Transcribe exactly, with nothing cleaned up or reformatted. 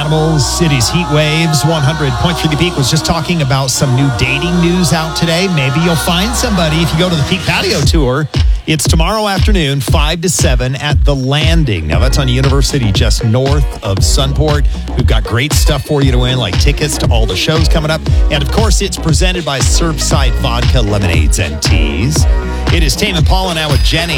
Animals, Cities Heat Waves, one hundred point three The Peak was just talking about some new dating news out today. Maybe you'll find somebody if you go to the Peak Patio Tour. It's tomorrow afternoon, five to seven at The Landing. Now, that's on University just north of Sunport. We've got great stuff for you to win, like tickets to all the shows coming up. And, of course, it's presented by Surfside Vodka, Lemonades, and Teas. It is Tame Impala now with Jenny.